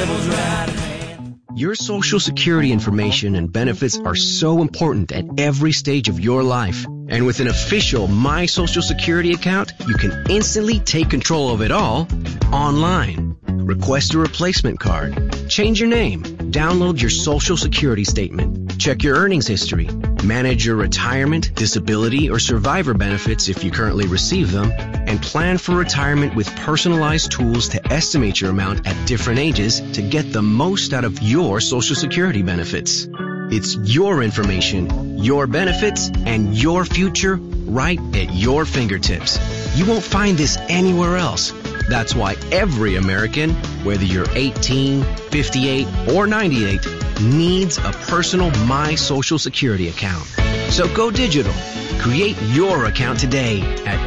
devil's right hand. Your Social Security information and benefits are so important at every stage of your life. And with an official My Social Security account, you can instantly take control of it all online. Request a replacement card, change your name, download your Social Security statement, check your earnings history, manage your retirement, disability, or survivor benefits if you currently receive them, and plan for retirement with personalized tools to estimate your amount at different ages to get the most out of your Social Security benefits. It's your information, your benefits, and your future right at your fingertips. You won't find this anywhere else. That's why every American, whether you're 18, 58, or 98, needs a personal My Social Security account. So go digital. Create your account today at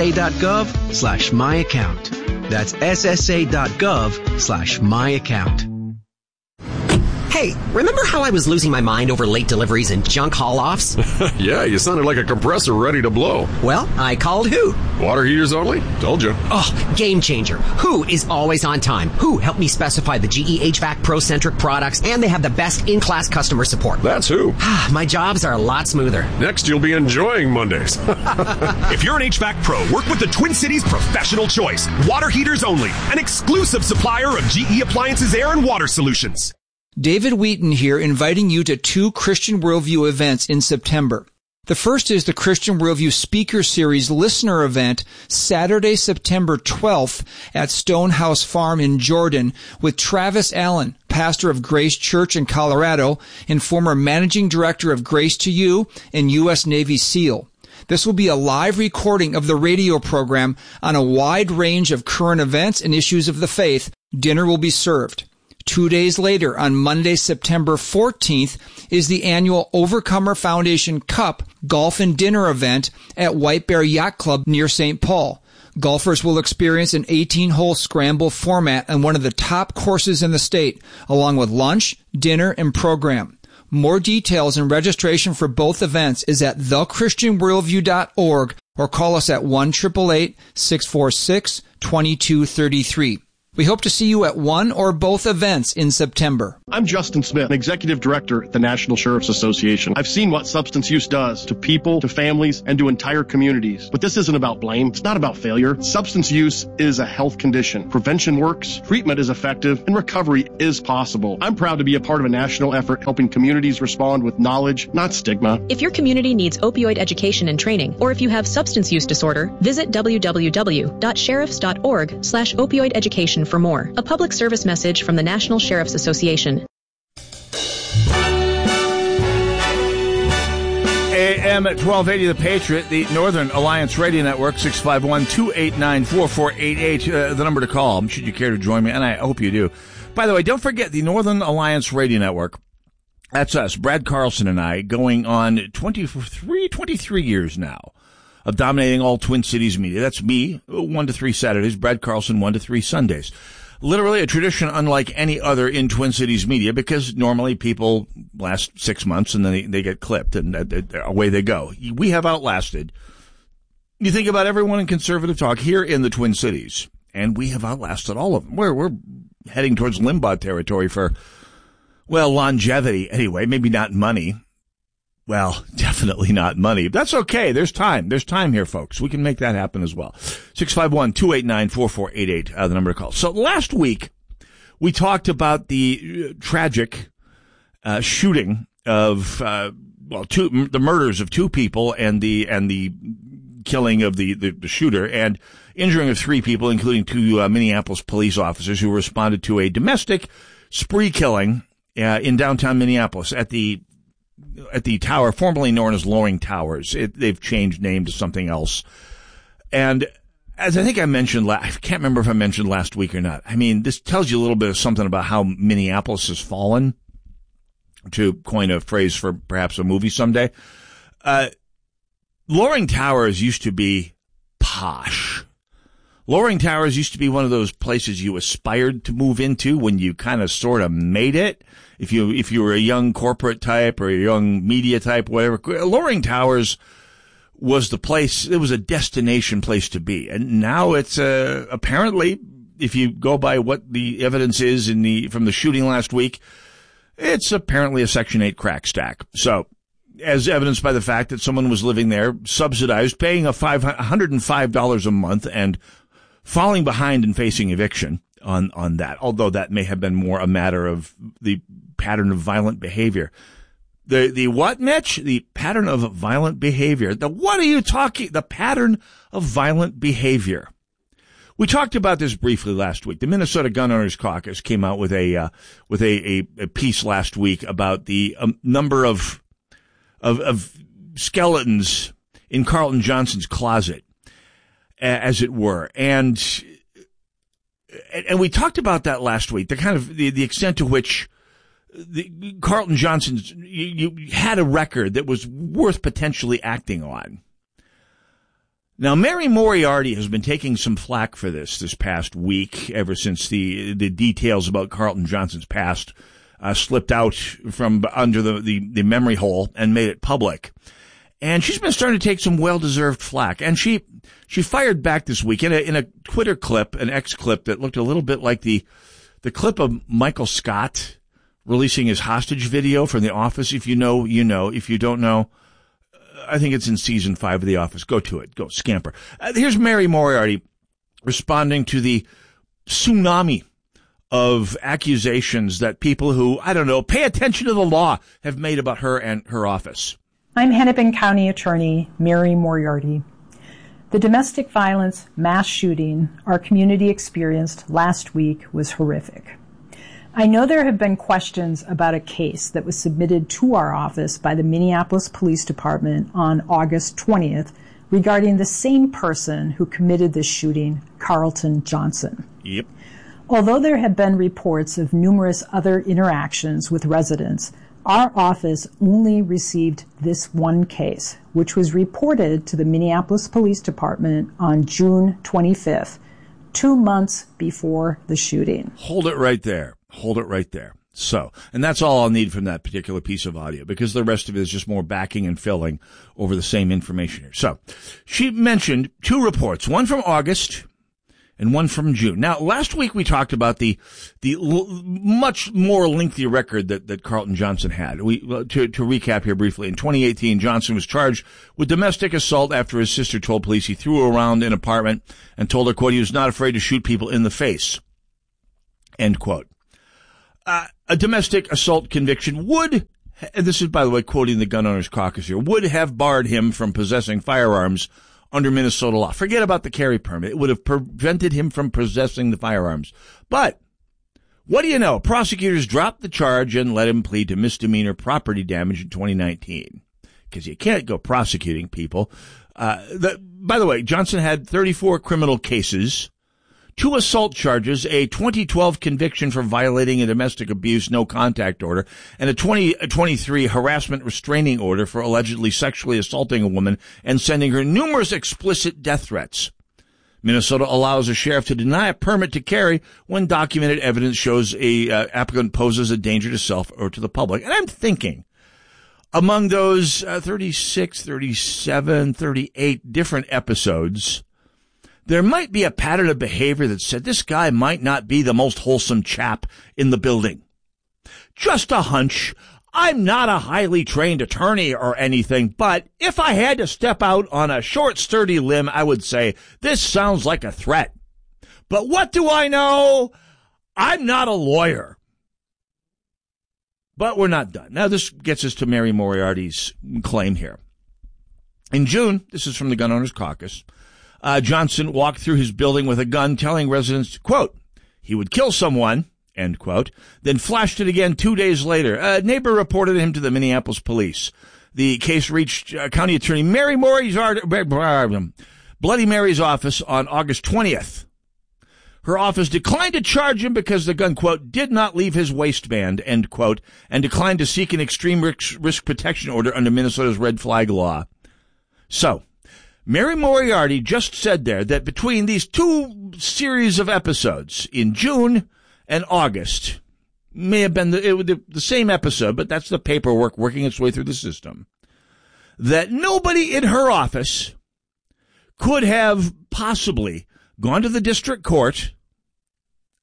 ssa.gov/myaccount. That's ssa.gov/myaccount. Hey, remember how I was losing my mind over late deliveries and junk haul-offs? Yeah, you sounded like a compressor ready to blow. Well, I called Who. Water heaters only? Told you. Oh, game changer. Who is always on time. Who helped me specify the GE HVAC Pro-centric products, and they have the best in-class customer support. That's Who. My jobs are a lot smoother. Next, you'll be enjoying Mondays. If you're an HVAC pro, work with the Twin Cities Professional Choice. Water heaters only. An exclusive supplier of GE Appliances Air and Water Solutions. David Wheaton here, inviting you to 2 Christian Worldview events in September. The first is the Christian Worldview Speaker Series Listener Event, Saturday, September 12th at Stonehouse Farm in Jordan with Travis Allen, pastor of Grace Church in Colorado and former managing director of Grace to You and U.S. Navy SEAL. This will be a live recording of the radio program on a wide range of current events and issues of the faith. Dinner will be served. 2 days later, on Monday, September 14th, is the annual Overcomer Foundation Cup Golf and Dinner event at White Bear Yacht Club near St. Paul. Golfers will experience an 18-hole scramble format on one of the top courses in the state, along with lunch, dinner, and program. More details and registration for both events is at thechristianworldview.org or call us at 1-888-646-2233. We hope to see you at one or both events in September. I'm Justin Smith, Executive Director at the National Sheriff's Association. I've seen what substance use does to people, to families, and to entire communities. But this isn't about blame. It's not about failure. Substance use is a health condition. Prevention works, treatment is effective, and recovery is possible. I'm proud to be a part of a national effort helping communities respond with knowledge, not stigma. If your community needs opioid education and training, or if you have substance use disorder, visit www.sheriffs.org/opioid education for more. A public service message from the National Sheriff's Association. AM at 1280 The Patriot, the Northern Alliance Radio Network, 651-289-4488, the number to call should you care to join me, and I hope you do. By the way, don't forget the Northern Alliance Radio Network. That's us, Brad Carlson and I, going on 23 years now of dominating all Twin Cities media. That's me, 1 to 3 Saturdays, Brad Carlson, 1 to 3 Sundays. Literally a tradition unlike any other in Twin Cities media, because normally people last 6 months and then they get clipped and away they go. We have outlasted. You think about everyone in conservative talk here in the Twin Cities, and we have outlasted all of them. We're heading towards Limbaugh territory for, well, longevity anyway, maybe not money. Well, definitely not money. That's okay. There's time. There's time here, folks. We can make that happen as well. 651-289-4488, the number to call. So last week, we talked about the tragic shooting of, the murders of 2 people and the killing of the shooter and injuring of 3 people, including 2 Minneapolis police officers who responded to a domestic spree killing in downtown Minneapolis at the tower, formerly known as Loring Towers. They've changed name to something else. And as I think I mentioned, I can't remember if I mentioned last week or not. I mean, this tells you a little bit of something about how Minneapolis has fallen, to coin a phrase for perhaps a movie someday. Loring Towers used to be posh. Loring Towers used to be one of those places you aspired to move into when you kind of sort of made it. If you were a young corporate type or a young media type, whatever, Loring Towers was the place. It was a destination place to be. And now it's apparently if you go by what the evidence is from the shooting last week, it's apparently a Section 8 crack stack. So, as evidenced by the fact that someone was living there, subsidized, paying $105 a month and falling behind and facing eviction on that, although that may have been more a matter of the pattern of violent behavior. The what, Mitch? The pattern of violent behavior. What are you talking? The pattern of violent behavior. We talked about this briefly last week. The Minnesota Gun Owners Caucus came out with a piece last week about the number of skeletons in Carlton Johnson's closet, as it were. And we talked about that last week, the kind of the extent to which Carlton Johnson's, you had a record that was worth potentially acting on. Now, Mary Moriarty has been taking some flack for this past week, ever since the details about Carlton Johnson's past slipped out from under the memory hole and made it public. And she's been starting to take some well-deserved flack. And she fired back this week in a Twitter clip, an X clip that looked a little bit like the clip of Michael Scott releasing his hostage video from The Office. If you know, you know. If you don't know, I think it's in season 5 of The Office. Go to it. Go scamper. Here's Mary Moriarty responding to the tsunami of accusations that people who, I don't know, pay attention to the law have made about her and her office. I'm Hennepin County Attorney Mary Moriarty. The domestic violence mass shooting our community experienced last week was horrific. I know there have been questions about a case that was submitted to our office by the Minneapolis Police Department on August 20th regarding the same person who committed this shooting, Carlton Johnson. Yep. Although there have been reports of numerous other interactions with residents, our office only received this one case, which was reported to the Minneapolis Police Department on June 25th, 2 months before the shooting. Hold it right there. Hold it right there. So, and that's all I'll need from that particular piece of audio, because the rest of it is just more backing and filling over the same information here. So, she mentioned 2 reports, one from August and one from June. Now, last week we talked about the much more lengthy record that Carlton Johnson had. To recap here briefly, in 2018, Johnson was charged with domestic assault after his sister told police he threw her around an apartment and told her, quote, he was not afraid to shoot people in the face, end quote. A domestic assault conviction would, and this is, by the way, quoting the Gun Owners Caucus here, would have barred him from possessing firearms under Minnesota law. Forget about the carry permit. It would have prevented him from possessing the firearms. But what do you know? Prosecutors dropped the charge and let him plead to misdemeanor property damage in 2019. Because you can't go prosecuting people. By the way, Johnson had 34 criminal cases, 2 assault charges, a 2012 conviction for violating a domestic abuse no contact order, and a 2023 harassment restraining order for allegedly sexually assaulting a woman and sending her numerous explicit death threats. Minnesota allows a sheriff to deny a permit to carry when documented evidence shows a applicant poses a danger to self or to the public. And I'm thinking, among those 36, 37, 38 different episodes, there might be a pattern of behavior that said this guy might not be the most wholesome chap in the building. Just a hunch. I'm not a highly trained attorney or anything, but if I had to step out on a short, sturdy limb, I would say this sounds like a threat. But what do I know? I'm not a lawyer. But we're not done. Now, this gets us to Mary Moriarty's claim here. In June, this is from the Gun Owners Caucus, Johnson walked through his building with a gun, telling residents, quote, he would kill someone, end quote, then flashed it again 2 days later. A neighbor reported him to the Minneapolis police. The case reached County Attorney Mary Bloody Mary's office on August 20th. Her office declined to charge him because the gun, quote, did not leave his waistband, end quote, and declined to seek an extreme risk protection order under Minnesota's red flag law. So, Mary Moriarty just said there that between these 2 series of episodes in June and August, may have been the same episode, but that's the paperwork working its way through the system, that nobody in her office could have possibly gone to the district court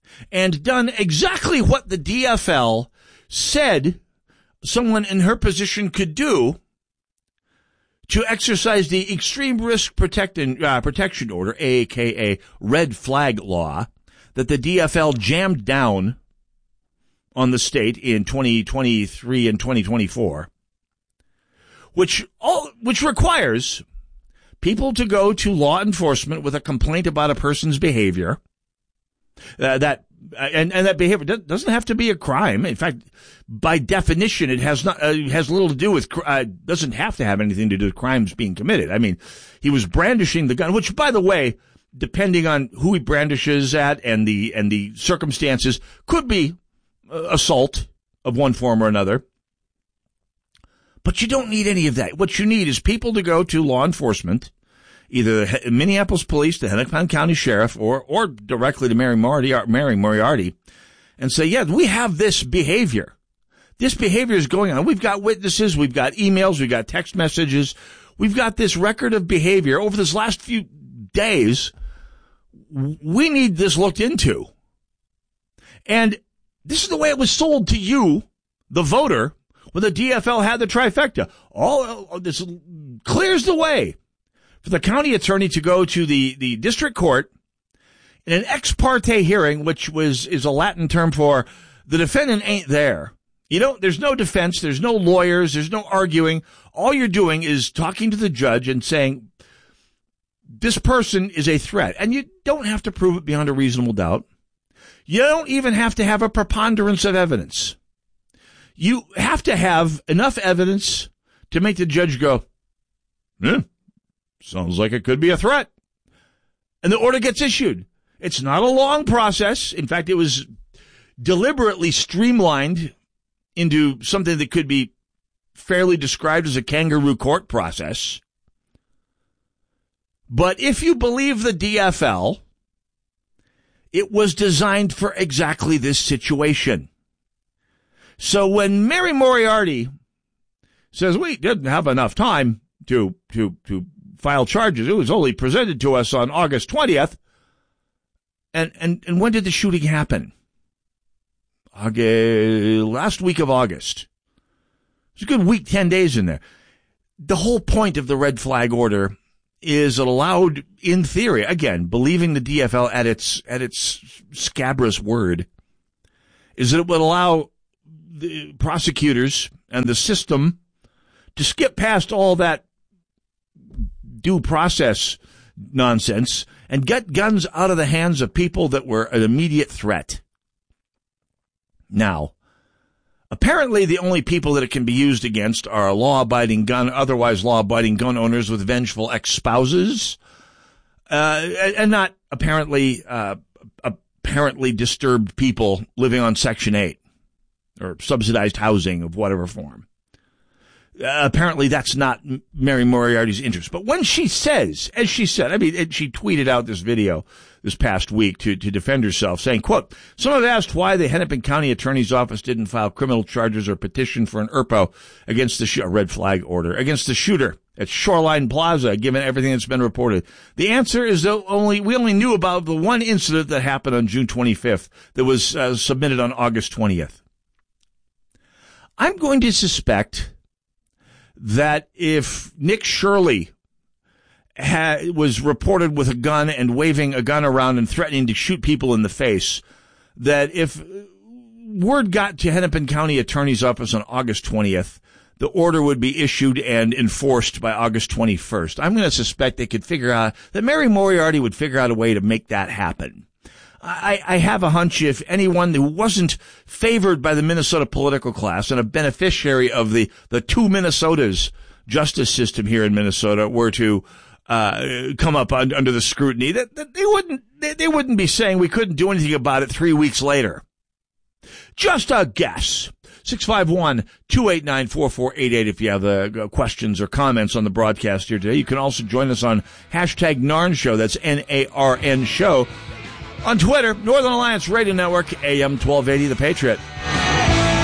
and done exactly what the DFL said someone in her position could do to exercise the extreme risk protection order, aka red flag law, that the DFL jammed down on the state in 2023 and 2024, which requires people to go to law enforcement with a complaint about a person's behavior. That behavior doesn't have to be a crime. In fact, by definition, it has little to do with, doesn't have to have anything to do with crimes being committed. I mean, he was brandishing the gun, which, by the way, depending on who he brandishes at and the circumstances, could be assault of one form or another. But you don't need any of that. What you need is people to go to law enforcement, either the Minneapolis Police, the Hennepin County Sheriff, or directly to Mary Moriarty, and say, yeah, we have this behavior. This behavior is going on. We've got witnesses, we've got emails, we've got text messages, we've got this record of behavior over this last few days. We need this looked into. And this is the way it was sold to you, the voter, when the DFL had the trifecta. All this clears the way for the county attorney to go to the district court in an ex parte hearing, which is a Latin term for the defendant ain't there. There's no defense, there's no lawyers, there's no arguing. All you're doing is talking to the judge and saying, this person is a threat. And you don't have to prove it beyond a reasonable doubt. You don't even have to have a preponderance of evidence. You have to have enough evidence to make the judge go, sounds like it could be a threat. And the order gets issued. It's not a long process. In fact, it was deliberately streamlined into something that could be fairly described as a kangaroo court process. But if you believe the DFL, it was designed for exactly this situation. So when Mary Moriarty says we didn't have enough time to file charges, it was only presented to us on August 20th. And when did the shooting happen? Last week of August. It's a good week, 10 days in there. The whole point of the red flag order is it allowed, in theory, again, believing the DFL at its scabrous word, is that it would allow the prosecutors and the system to skip past all that due process nonsense and get guns out of the hands of people that were an immediate threat. Now, apparently the only people that it can be used against are otherwise law-abiding gun owners with vengeful ex-spouses, and not apparently disturbed people living on Section 8 or subsidized housing of whatever form. Apparently that's not Mary Moriarty's interest. But when she says, as she said, she tweeted out this video this past week to defend herself, saying, quote, some have asked why the Hennepin County Attorney's Office didn't file criminal charges or petition for an ERPO against a red flag order against the shooter at Shoreline Plaza, given everything that's been reported. The answer is that we only knew about the one incident that happened on June 25th that was submitted on August 20th. I'm going to suspect that if Nick Shirley was reported with a gun and waving a gun around and threatening to shoot people in the face, that if word got to Hennepin County Attorney's Office on August 20th, the order would be issued and enforced by August 21st. I'm going to suspect they could figure out that Mary Moriarty would figure out a way to make that happen. I have a hunch if anyone who wasn't favored by the Minnesota political class and a beneficiary of the two Minnesotas justice system here in Minnesota were to come up under the scrutiny, that they wouldn't be saying we couldn't do anything about it 3 weeks later. Just a guess. 651-289-4488 if you have questions or comments on the broadcast here today. You can also join us on hashtag NARN Show. That's NARN Show. On Twitter, Northern Alliance Radio Network, AM 1280, The Patriot.